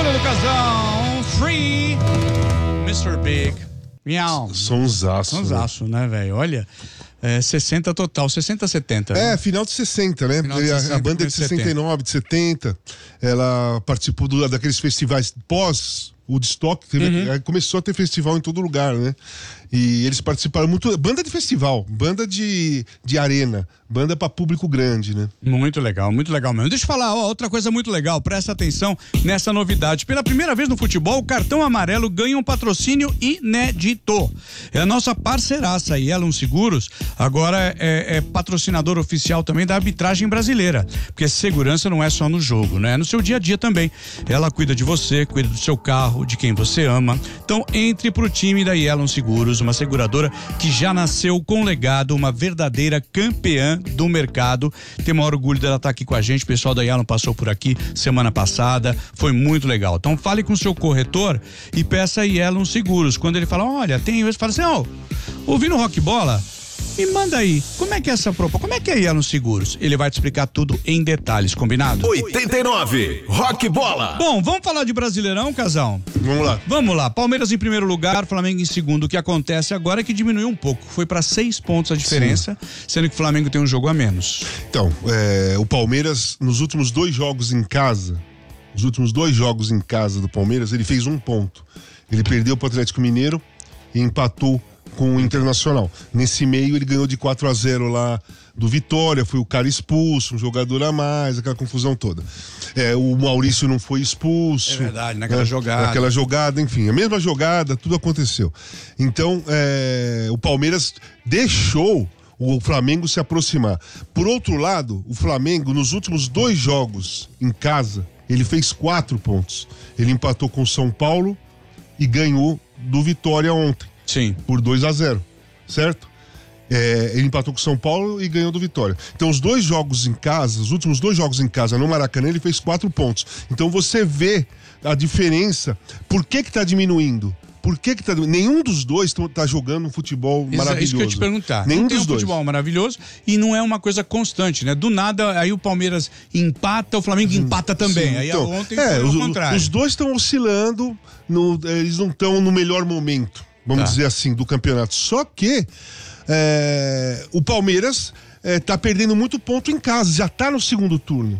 Escolha do casal, Free, Mr. Big. Miau. Sonsaço, né, velho? Olha, 60 total, 60, 70. Né? Final de 60, né? Final de 60, a banda é de 69, de 70. Ela participou daqueles festivais pós Woodstock, começou a ter festival em todo lugar, né? E eles participaram muito. Banda de festival, banda de arena, banda para público grande, né? Muito legal mesmo. Deixa eu falar, outra coisa muito legal, presta atenção nessa novidade. Pela primeira vez no futebol, o cartão amarelo ganha um patrocínio inédito. É a nossa parceiraça aí, Yellow Seguros, agora é patrocinador oficial também da arbitragem brasileira. Porque segurança não é só no jogo, né? É no seu dia a dia também. Ela cuida de você, cuida do seu carro, de quem você ama. Então entre pro time da Yellow Seguros, uma seguradora que já nasceu com legado, uma verdadeira campeã do mercado. Tem o maior orgulho dela estar aqui com a gente. O pessoal da Yellow passou por aqui semana passada, foi muito legal. Então fale com o seu corretor e peça a Yellow Seguros. Quando ele fala, olha, tem isso, fala assim, ouvindo Rock Bola, me manda aí, como é que é essa proposta? Como é que é Yellow Seguros? Ele vai te explicar tudo em detalhes, combinado? 89, Rock Bola. Bom, vamos falar de Brasileirão, casal? Vamos lá. Palmeiras em primeiro lugar, Flamengo em segundo. O que acontece agora é que diminuiu um pouco. Foi para 6 pontos a diferença, sendo que o Flamengo tem um jogo a menos. Então, o Palmeiras, nos últimos 2 jogos em casa, do Palmeiras, ele fez 1 ponto. Ele perdeu para o Atlético Mineiro e empatou com o Internacional. Nesse meio ele ganhou de 4-0 lá do Vitória, foi o cara expulso, um jogador a mais, aquela confusão toda. O Maurício não foi expulso. É verdade, naquela jogada, enfim, a mesma jogada, tudo aconteceu. Então, o Palmeiras deixou o Flamengo se aproximar. Por outro lado, o Flamengo, nos últimos 2 jogos em casa, ele fez 4 pontos. Ele empatou com o São Paulo e ganhou do Vitória ontem. Sim. Por 2-0, certo? Ele empatou com o São Paulo e ganhou do Vitória. Então, os últimos 2 jogos em casa no Maracanã, ele fez 4 pontos. Então, você vê a diferença. Por que tá diminuindo? Nenhum dos dois tá jogando um futebol maravilhoso. Isso que eu ia te perguntar. Nenhum não tem dos dois. Futebol maravilhoso e não é uma coisa constante, né? Do nada, aí o Palmeiras empata, o Flamengo empata também. Sim, aí então, ontem foi o contrário. Os dois estão oscilando, eles não estão no melhor momento, vamos dizer assim, do campeonato. Só que o Palmeiras tá perdendo muito ponto em casa, já está no segundo turno.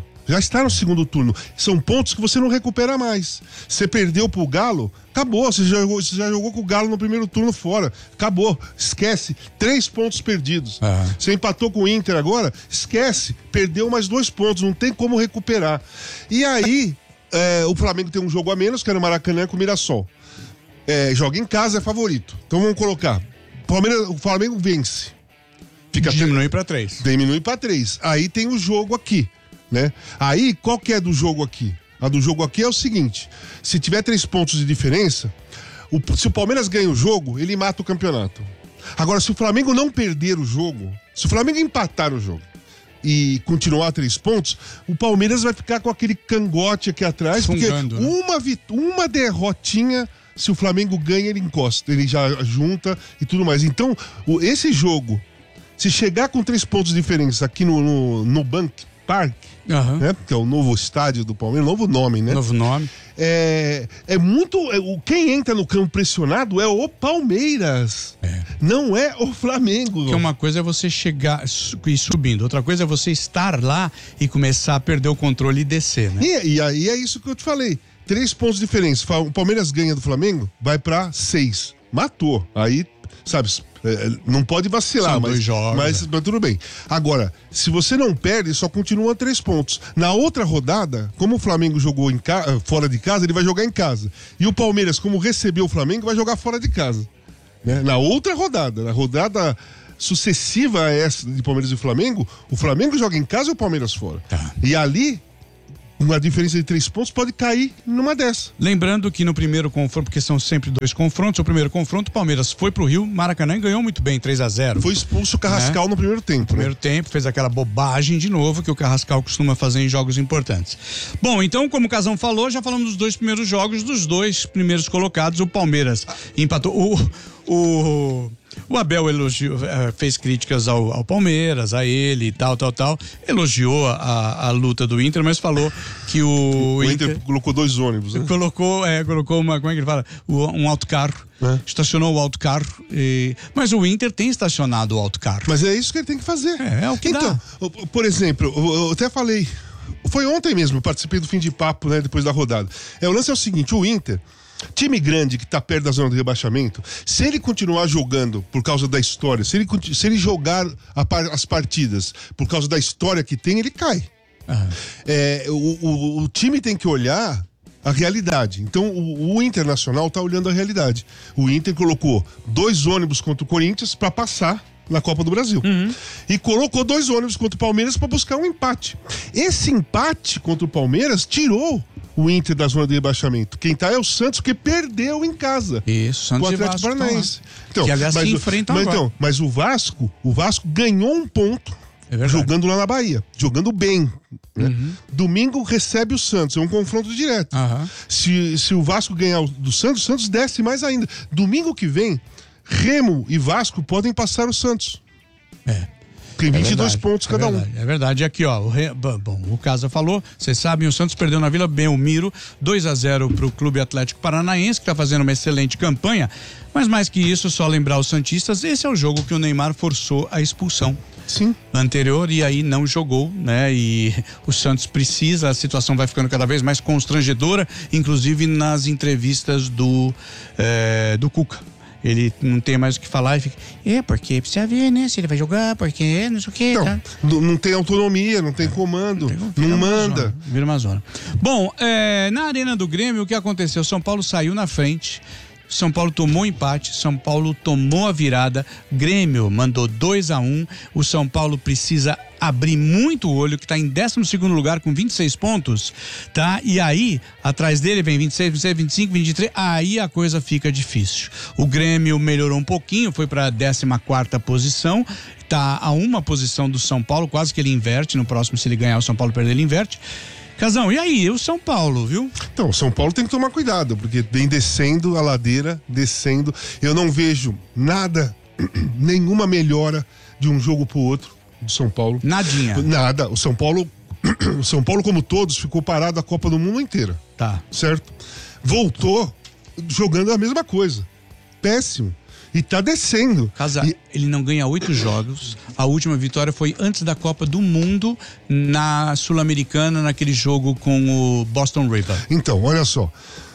São pontos que você não recupera mais. Você perdeu pro Galo, acabou. Você já jogou com o Galo no primeiro turno fora. Acabou. Esquece. 3 pontos perdidos. Você empatou com o Inter agora, esquece. Perdeu mais 2 pontos. Não tem como recuperar. E aí, o Flamengo tem um jogo a menos, que é no Maracanã com o Mirassol. Joga em casa, é favorito. Então vamos colocar. O Flamengo vence. Diminui para 3. Diminui para 3. Aí tem o jogo aqui. Né? Aí, qual que é do jogo aqui? A do jogo aqui é o seguinte: se tiver 3 pontos de diferença, se o Palmeiras ganha o jogo, ele mata o campeonato. Agora, se o Flamengo não perder o jogo, se o Flamengo empatar o jogo e continuar 3 pontos, o Palmeiras vai ficar com aquele cangote aqui atrás, fungando, porque uma derrotinha, se o Flamengo ganha, ele encosta, ele já junta e tudo mais. Então, esse jogo, se chegar com 3 pontos de diferença aqui no Bank Park, né? Que é o novo estádio do Palmeiras, novo nome, né? Novo nome. Quem entra no campo pressionado é o Palmeiras. Não é o Flamengo. Porque uma coisa é você chegar e subindo, outra coisa é você estar lá e começar a perder o controle e descer, né? E aí é isso que eu te falei. 3 pontos de diferença. O Palmeiras ganha do Flamengo, vai pra 6. Matou. Aí, sabe, não pode vacilar, mas tudo bem. Agora, se você não perde, só continua 3 pontos. Na outra rodada, como o Flamengo jogou fora de casa, ele vai jogar em casa. E o Palmeiras, como recebeu o Flamengo, vai jogar fora de casa. Né? Na outra rodada, na rodada sucessiva a essa de Palmeiras e Flamengo, o Flamengo joga em casa e o Palmeiras fora. E ali, uma diferença de 3 pontos pode cair numa dessa. Lembrando que no primeiro confronto, porque são sempre 2 confrontos, o primeiro confronto, o Palmeiras foi pro Rio, Maracanã, e ganhou muito bem, 3-0. Foi expulso o Carrascal no primeiro tempo. No primeiro tempo, fez aquela bobagem de novo que o Carrascal costuma fazer em jogos importantes. Bom, então, como o Casão falou, já falamos dos 2 primeiros jogos, dos 2 primeiros colocados, o Palmeiras empatou. O Abel fez críticas ao Palmeiras, a ele e tal. Elogiou a luta do Inter, mas falou que o Inter colocou 2 ônibus, né? Colocou uma, como é que ele fala? Um autocarro. Estacionou o autocarro. Mas o Inter tem estacionado o autocarro. Mas é isso que ele tem que fazer. É o que dá. Por exemplo, eu até falei, foi ontem mesmo, eu participei do fim de papo, né, depois da rodada. O lance é o seguinte, o Inter, time grande que tá perto da zona do rebaixamento, se ele continuar jogando por causa da história, se ele jogar as partidas por causa da história que tem, ele cai. O time tem que olhar a realidade. Então o Internacional tá olhando a realidade. O Inter colocou 2 ônibus contra o Corinthians para passar na Copa do Brasil. E colocou 2 ônibus contra o Palmeiras para buscar um empate. Esse empate contra o Palmeiras tirou o Inter da zona de rebaixamento. Quem tá é o Santos, que perdeu em casa. Isso, Santos o Atlético Paranaense. Então, que aliás se enfrentam agora. Mas o Vasco ganhou um ponto jogando lá na Bahia, jogando bem. Né? Domingo recebe o Santos, é um confronto direto. Se o Vasco ganhar do Santos, o Santos desce mais ainda. Domingo que vem, Remo e Vasco podem passar o Santos. Tem 22 pontos cada um. É verdade. Aqui, ó, o Casa falou, vocês sabem, o Santos perdeu na Vila Belmiro 2-0 pro Clube Atlético Paranaense, que tá fazendo uma excelente campanha, mas mais que isso, só lembrar os santistas, esse é o jogo que o Neymar forçou a expulsão. Sim. Anterior, e aí não jogou, né? E o Santos precisa, a situação vai ficando cada vez mais constrangedora, inclusive nas entrevistas do Cuca. Ele não tem mais o que falar e fica, porque precisa ver, né? Se ele vai jogar, porque não sei o quê. Não, tá? não tem autonomia, não tem comando, não manda. Vira uma zona. Bom, na Arena do Grêmio, o que aconteceu? São Paulo saiu na frente, São Paulo tomou empate, São Paulo tomou a virada, Grêmio mandou 2-1, o São Paulo precisa abrir muito o olho, que está em 12º lugar com 26 pontos, tá? E aí, atrás dele vem 26, 27, 25, 23, aí a coisa fica difícil. O Grêmio melhorou um pouquinho, foi para a 14ª posição, tá a uma posição do São Paulo, quase que ele inverte, no próximo se ele ganhar o São Paulo perder ele inverte. Casão, e aí, o São Paulo, viu? Então, o São Paulo tem que tomar cuidado, porque vem descendo a ladeira, descendo, eu não vejo nada, nenhuma melhora de um jogo pro outro do São Paulo. Nadinha. Nada. O São Paulo, como todos, ficou parado a Copa do Mundo inteira. Tá. Certo? Voltou jogando a mesma coisa. Péssimo. E tá descendo. Ele não ganha 8 jogos. A última vitória foi antes da Copa do Mundo na Sul-Americana, naquele jogo com o Boston River. Então, olha só.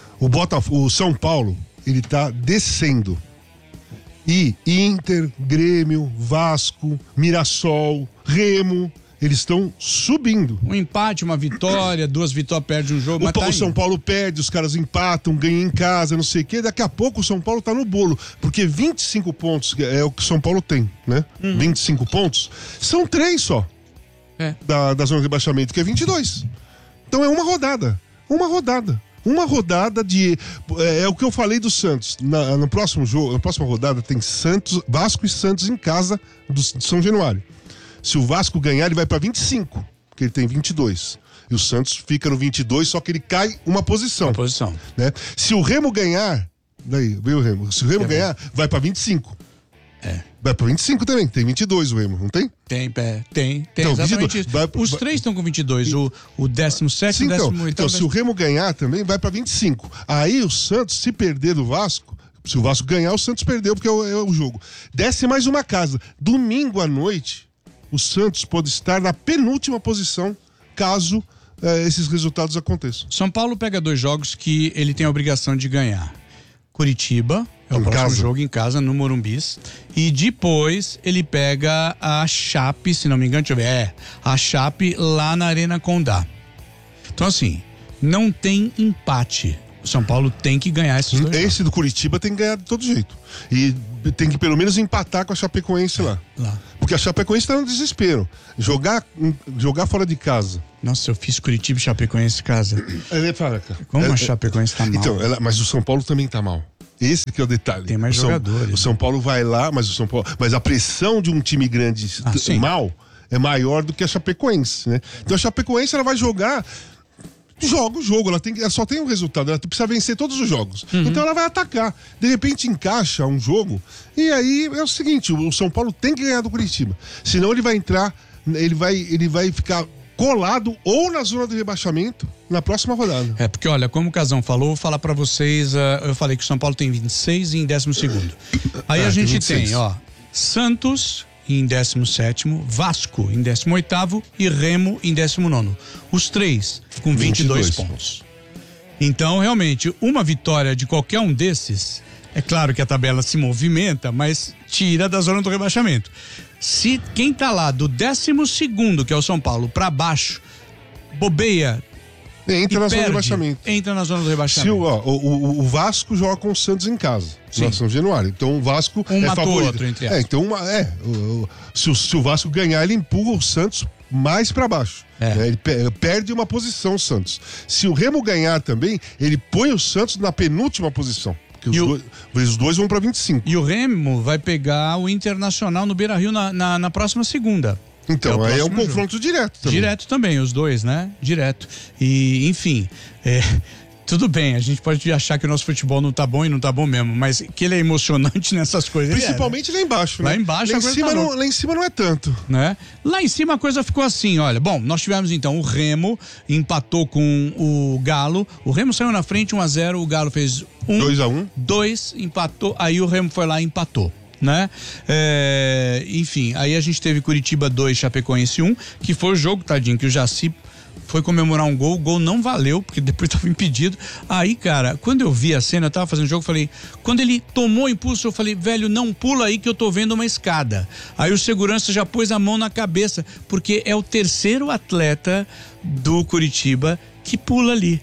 O São Paulo, ele tá descendo. E Inter, Grêmio, Vasco, Mirassol, Remo, eles estão subindo. Um empate, uma vitória, 2 vitórias, perde um jogo. O São Paulo perde, os caras empatam, ganham em casa, não sei o quê. Daqui a pouco o São Paulo tá no bolo. Porque 25 pontos é o que o São Paulo tem, né? 25 pontos. São 3 só. Da zona de rebaixamento, que é 22. Então é uma rodada. Uma rodada de... É o que eu falei do Santos. No próximo jogo, na próxima rodada, tem Vasco e Santos em casa do São Januário. Se o Vasco ganhar, ele vai para 25, porque ele tem 22. E o Santos fica no 22, só que ele cai uma posição. Né? Se o Remo ganhar, daí veio o Remo. Se o Remo ganhar, vai para 25. Vai para 25 também, tem 22 o Remo, não tem? Tem então, exatamente 22. Isso. Os 3 estão com 22, o 17º e o 18º. Então, se o Remo ganhar também, vai para 25. Aí o Santos, se perder do Vasco, se o Vasco ganhar, o Santos perdeu, porque é o jogo. Desce mais uma casa. Domingo à noite, o Santos pode estar na penúltima posição, caso esses resultados aconteçam. São Paulo pega 2 jogos que ele tem a obrigação de ganhar. Curitiba, é o próximo jogo em casa, no Morumbis. E depois ele pega a Chape, se não me engano, deixa eu ver, a Chape lá na Arena Condá. Então assim, não tem empate. O São Paulo tem que ganhar esses 2 jogos. Esse do Curitiba tem que ganhar de todo jeito. E tem que pelo menos empatar com a Chapecoense lá. Porque a Chapecoense tá no desespero. Jogar fora de casa. Nossa, eu fiz Curitiba e Chapecoense em casa. Como a Chapecoense tá mal. Então, mas o São Paulo também tá mal. Esse que é o detalhe. Tem mais jogadores. O São Paulo vai lá, mas a pressão de um time grande mal é maior do que a Chapecoense, né? Então a Chapecoense ela vai jogar joga o jogo, ela só tem um resultado, ela precisa vencer todos os jogos. Então ela vai atacar. De repente encaixa um jogo, e aí é o seguinte, o São Paulo tem que ganhar do Curitiba. Senão ele vai entrar, ele vai ficar colado ou na zona do rebaixamento na próxima rodada. Porque olha, como o Casão falou, vou falar pra vocês, eu falei que o São Paulo tem 26 e em 12º. Aí a gente tem, Santos em 17º, Vasco em 18º e Remo em 19º. Os três com 22 pontos. Então, realmente, uma vitória de qualquer um desses, é claro que a tabela se movimenta, mas tira da zona do rebaixamento. Se quem tá lá do 12º, que é o São Paulo, pra baixo, bobeia, entra na zona do rebaixamento. Entra na zona do rebaixamento. O Vasco joga com o Santos em casa, na São Januário. Então o Vasco é favorito. Outro, entre aspas. Se o Vasco ganhar, ele empurra o Santos mais para baixo. Ele perde uma posição, o Santos. Se o Remo ganhar também, ele põe o Santos na penúltima posição. Porque os dois vão para 25. E o Remo vai pegar o Internacional no Beira-Rio na próxima segunda. Então, aí é um confronto direto também. Direto também, os dois, né? Direto. E, enfim, tudo bem, a gente pode achar que o nosso futebol não tá bom e não tá bom mesmo, mas que ele é emocionante nessas coisas. Principalmente lá embaixo, né? Lá embaixo lá em cima não é tanto. Né? Lá em cima a coisa ficou assim, olha, bom, nós tivemos então o Remo, empatou com o Galo, o Remo saiu na frente 1-0, o Galo fez 2-1. 2, empatou, aí o Remo foi lá e empatou. Né? Enfim, aí a gente teve Curitiba 2, Chapecoense 1, que foi o jogo, tadinho, que o Jaci foi comemorar um gol, o gol não valeu, porque depois estava impedido. Aí, cara, quando eu vi a cena, eu tava fazendo o jogo, falei, quando ele tomou impulso, eu falei, velho, não pula aí que eu tô vendo uma escada. Aí o segurança já pôs a mão na cabeça, porque é o terceiro atleta do Curitiba que pula ali.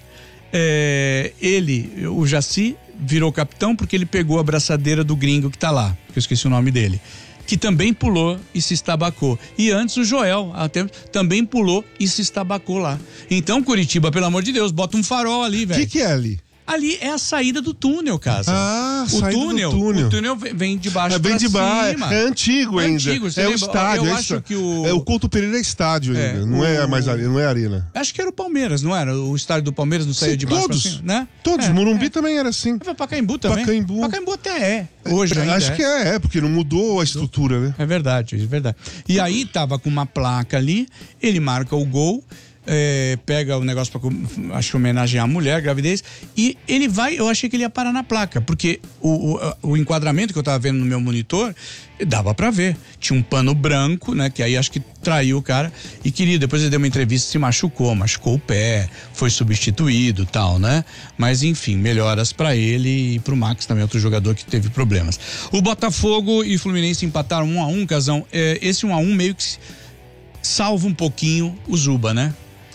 O Jaci, virou capitão porque ele pegou a braçadeira do gringo que tá lá, que eu esqueci o nome dele, que também pulou e se estabacou. E antes o Joel também pulou e se estabacou lá. Então, Curitiba, pelo amor de Deus, bota um farol ali, velho. O que é ali? Ali é a saída do túnel, casa. O túnel vem de baixo pra cima. É antigo ainda. É o estádio. Eu acho que o Couto Pereira é estádio ainda. Não é mais arena, não é arena. Acho que era o Palmeiras, não era? O estádio do Palmeiras não saía de baixo pra cima, né? Todos. Morumbi também era assim. Pacaembu também. Pacaembu até é. Hoje ainda acho que porque não mudou a estrutura, né? É verdade. E aí tava com uma placa ali, ele marca o gol, pega o negócio pra, acho que homenagear a mulher, gravidez, e ele vai, eu achei que ele ia parar na placa, porque o enquadramento que eu tava vendo no meu monitor, dava pra ver, tinha um pano branco, né, que aí acho que traiu o cara, e depois ele deu uma entrevista, se machucou o pé, foi substituído e tal, né, mas enfim, melhoras pra ele e pro Max também, outro jogador que teve problemas. O Botafogo e o Fluminense empataram 1-1, Casão, esse 1-1 meio que salva um pouquinho o Zuba, né?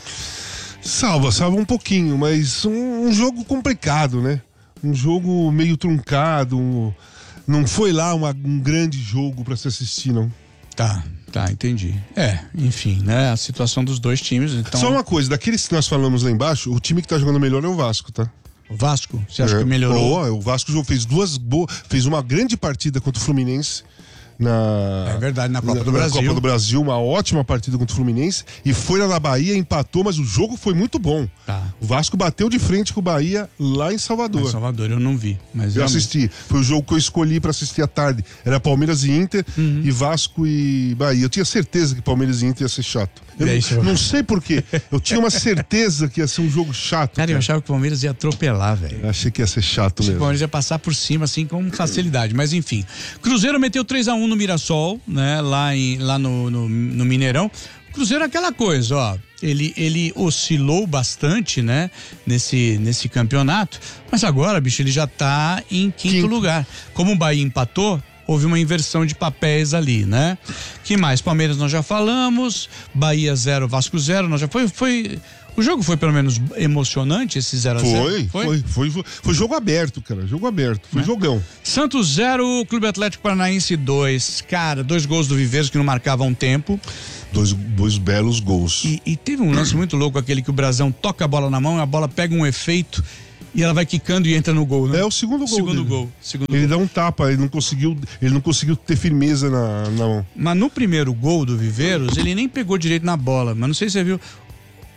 Salva um pouquinho, mas um jogo complicado, né? Um jogo meio truncado, não foi lá um grande jogo pra se assistir, não. Tá, entendi. Enfim, né? A situação dos dois times, então... Só uma coisa, daqueles que nós falamos lá embaixo, o time que tá jogando melhor é o Vasco, tá? O Vasco? Você acha que melhorou? O Vasco fez uma grande partida contra o Fluminense. É verdade, na Copa do Brasil. Copa do Brasil, uma ótima partida contra o Fluminense, e foi lá na Bahia, empatou, mas o jogo foi muito bom. Tá. O Vasco bateu de frente com o Bahia lá em Salvador. Em Salvador eu não vi, mas eu assisti. Foi o jogo que eu escolhi para assistir à tarde. Era Palmeiras e Inter, e Vasco e Bahia. Eu tinha certeza que Palmeiras e Inter ia ser chato. Eu não sei porquê. Eu tinha uma certeza que ia ser um jogo chato. Cara, eu achava que o Palmeiras ia atropelar, velho. Achei que ia ser chato mesmo. O Palmeiras ia passar por cima, assim, com facilidade. Mas enfim. Cruzeiro meteu 3-1 no Mirassol, né? Lá no Mineirão. Cruzeiro é aquela coisa, ó. Ele oscilou bastante, né? Nesse campeonato. Mas agora, bicho, ele já tá em quinto lugar. Como o Bahia empatou, houve uma inversão de papéis ali, né? Que mais? Palmeiras nós já falamos, Bahia 0, Vasco 0, nós já foi... O jogo foi pelo menos emocionante, esse 0-0? Foi jogo aberto, cara, jogo aberto, foi jogão. Santos 0, Clube Atlético Paranaense 2, cara, 2 gols do Viveiros que não marcavam um tempo. Dois belos gols. E teve um lance muito louco, aquele que o Brasão toca a bola na mão e a bola pega um efeito e ela vai quicando e entra no gol, né? É o segundo gol. Segundo ele gol. dá um tapa, ele não conseguiu ter firmeza na mão. Mas no primeiro gol do Viveiros, ele nem pegou direito na bola, mas não sei se você viu.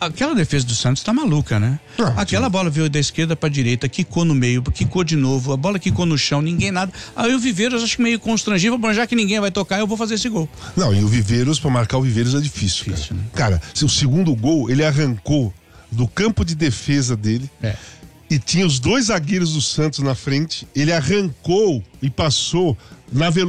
Aquela defesa do Santos tá maluca, né? Aquela bola veio da esquerda pra direita, quicou no meio, quicou de novo, a bola quicou no chão, ninguém nada. Aí o Viveiros, acho que meio constrangido, bom, já que ninguém vai tocar, eu vou fazer esse gol. Não, e o Viveiros, pra marcar o Viveiros é difícil, cara. Né? Cara, o segundo gol, ele arrancou do campo de defesa dele. E tinha os dois zagueiros do Santos na frente, ele arrancou e passou na velocidade